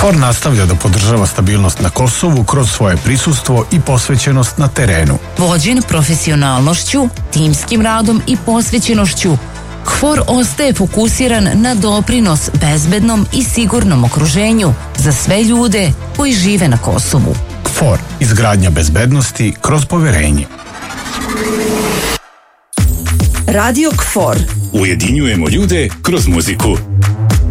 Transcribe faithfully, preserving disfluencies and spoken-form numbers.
KFOR nastavlja da podržava stabilnost na Kosovu kroz svoje prisustvo i posvećenost na terenu. Vođen profesionalnošću, timskim radom i posvećenošću, KFOR ostaje fokusiran na doprinos bezbednom i sigurnom okruženju za sve ljude koji žive na Kosovu. KFOR, izgradnja bezbednosti kroz poverenje. Radio KFOR. Ujedinjujemo ljude kroz muziku.